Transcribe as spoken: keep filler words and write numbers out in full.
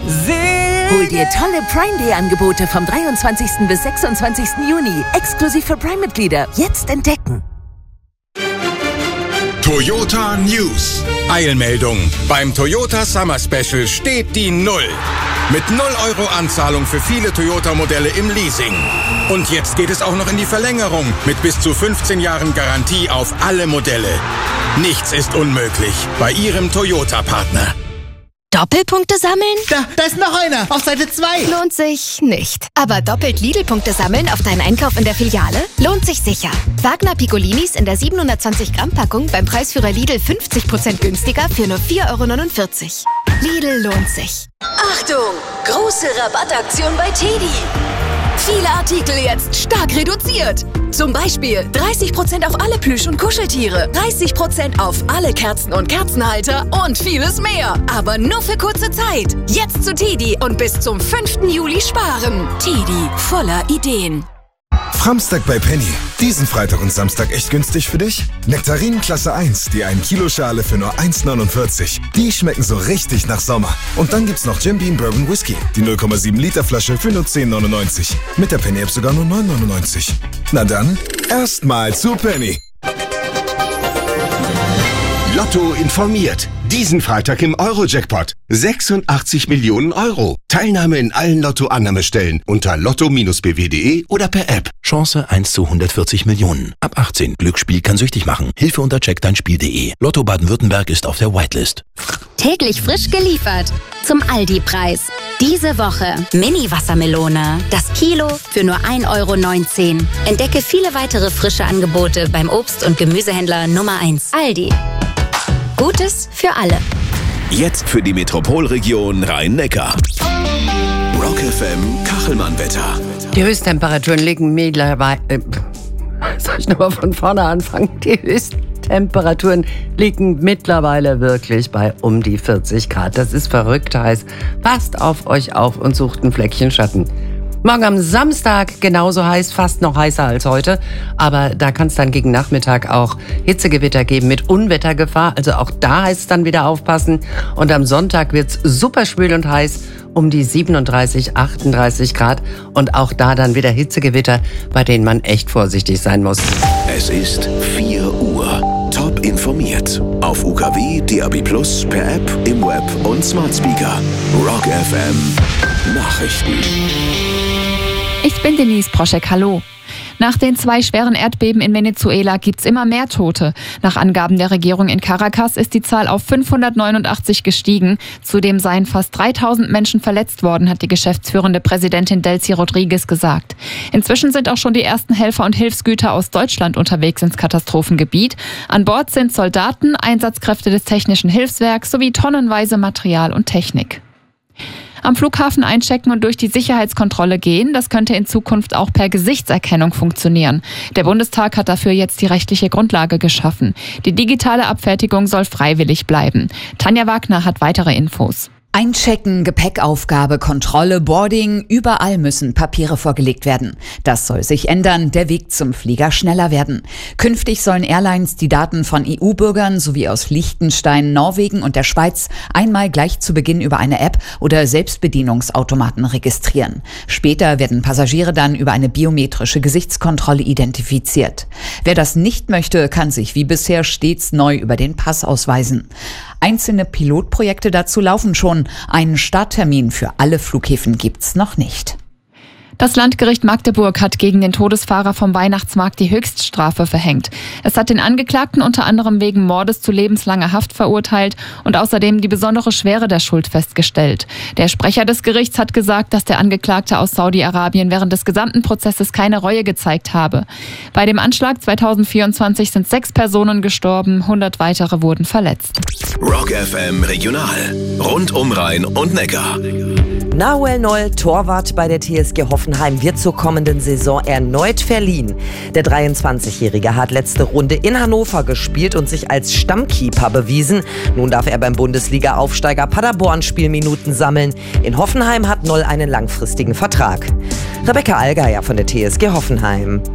Hol dir tolle Prime Day Angebote vom dreiundzwanzigsten bis sechsundzwanzigsten Juni. Exklusiv für Prime-Mitglieder. Jetzt entdecken. Toyota News. Eilmeldung. Beim Toyota Summer Special steht die Null. Mit null Euro Anzahlung für viele Toyota-Modelle im Leasing. Und jetzt geht es auch noch in die Verlängerung mit bis zu fünfzehn Jahren Garantie auf alle Modelle. Nichts ist unmöglich bei Ihrem Toyota-Partner. Doppelpunkte sammeln? Da, da ist noch einer. Auf Seite zwei. Lohnt sich nicht. Aber doppelt Lidl-Punkte sammeln auf deinen Einkauf in der Filiale? Lohnt sich sicher. Wagner Piccolinis in der siebenhundertzwanzig Gramm Packung beim Preisführer Lidl fünfzig Prozent günstiger für nur vier Euro neunundvierzig. Lidl lohnt sich. Achtung! Große Rabattaktion bei Teddy. Viele Artikel jetzt stark reduziert. Zum Beispiel dreißig Prozent auf alle Plüsch- und Kuscheltiere, dreißig Prozent auf alle Kerzen und Kerzenhalter und vieles mehr. Aber nur für kurze Zeit. Jetzt zu Teddy und bis zum fünften Juli sparen. Teddy, voller Ideen. Framstag bei Penny. Diesen Freitag und Samstag echt günstig für dich? Nektarinen Klasse eins, die ein Kilo Schale für nur eins neunundvierzig. Die schmecken so richtig nach Sommer. Und dann gibt's noch Jim Beam Bourbon Whisky, die null Komma sieben Liter Flasche für nur zehn neunundneunzig. Mit der Penny App sogar nur neun neunundneunzig. Na dann, erstmal zu Penny. Lotto informiert. Diesen Freitag im Euro-Jackpot. sechsundachtzig Millionen Euro. Teilnahme in allen Lotto-Annahmestellen unter lotto b w punkt de oder per App. Chance eins zu hundertvierzig Millionen. Ab achtzehn. Glücksspiel kann süchtig machen. Hilfe unter check dein spiel punkt de. Lotto Baden-Württemberg ist auf der Whitelist. Täglich frisch geliefert. Zum Aldi-Preis. Diese Woche Mini-Wassermelone. Das Kilo für nur ein Euro neunzehn. Entdecke viele weitere frische Angebote beim Obst- und Gemüsehändler Nummer eins. Aldi. Gutes für alle. Jetzt für die Metropolregion Rhein-Neckar. Rock F M Kachelmann-Wetter. Die Höchsttemperaturen liegen mittlerweile... Äh, soll ich nochmal von vorne anfangen? Die Höchsttemperaturen liegen mittlerweile wirklich bei um die vierzig Grad. Das ist verrückt heiß. Passt auf euch auf und sucht ein Fleckchen Schatten. Morgen am Samstag genauso heiß, fast noch heißer als heute. Aber da kann es dann gegen Nachmittag auch Hitzegewitter geben mit Unwettergefahr. Also auch da heißt es dann wieder aufpassen. Und am Sonntag wird es super schwül und heiß, um die siebenunddreißig, achtunddreißig Grad. Und auch da dann wieder Hitzegewitter, bei denen man echt vorsichtig sein muss. Es ist vier Uhr. Top informiert. Auf U K W, D A B plus, per App, im Web und Smart Speaker. Rock F M Nachrichten. Ich bin Denise Proschek, hallo. Nach den zwei schweren Erdbeben in Venezuela gibt's immer mehr Tote. Nach Angaben der Regierung in Caracas ist die Zahl auf fünfhundertneunundachtzig gestiegen. Zudem seien fast dreitausend Menschen verletzt worden, hat die geschäftsführende Präsidentin Delcy Rodriguez gesagt. Inzwischen sind auch schon die ersten Helfer und Hilfsgüter aus Deutschland unterwegs ins Katastrophengebiet. An Bord sind Soldaten, Einsatzkräfte des Technischen Hilfswerks sowie tonnenweise Material und Technik. Am Flughafen einchecken und durch die Sicherheitskontrolle gehen, das könnte in Zukunft auch per Gesichtserkennung funktionieren. Der Bundestag hat dafür jetzt die rechtliche Grundlage geschaffen. Die digitale Abfertigung soll freiwillig bleiben. Tanja Wagner hat weitere Infos. Einchecken, Gepäckaufgabe, Kontrolle, Boarding, überall müssen Papiere vorgelegt werden. Das soll sich ändern, der Weg zum Flieger schneller werden. Künftig sollen Airlines die Daten von E U-Bürgern sowie aus Liechtenstein, Norwegen und der Schweiz einmal gleich zu Beginn über eine App oder Selbstbedienungsautomaten registrieren. Später werden Passagiere dann über eine biometrische Gesichtskontrolle identifiziert. Wer das nicht möchte, kann sich wie bisher stets neu über den Pass ausweisen. Einzelne Pilotprojekte dazu laufen schon. Einen Starttermin für alle Flughäfen gibt's noch nicht. Das Landgericht Magdeburg hat gegen den Todesfahrer vom Weihnachtsmarkt die Höchststrafe verhängt. Es hat den Angeklagten unter anderem wegen Mordes zu lebenslanger Haft verurteilt und außerdem die besondere Schwere der Schuld festgestellt. Der Sprecher des Gerichts hat gesagt, dass der Angeklagte aus Saudi-Arabien während des gesamten Prozesses keine Reue gezeigt habe. Bei dem Anschlag zweitausendvierundzwanzig sind sechs Personen gestorben, hundert weitere wurden verletzt. Rock F M Regional. Rund um Rhein und Neckar. Nahuel Noll, Torwart bei der T S G Hoffenheim, wird zur kommenden Saison erneut verliehen. Der dreiundzwanzigjährige hat letzte Runde in Hannover gespielt und sich als Stammkeeper bewiesen. Nun darf er beim Bundesliga-Aufsteiger Paderborn Spielminuten sammeln. In Hoffenheim hat Noll einen langfristigen Vertrag. Rebecca Allgeier von der T S G Hoffenheim.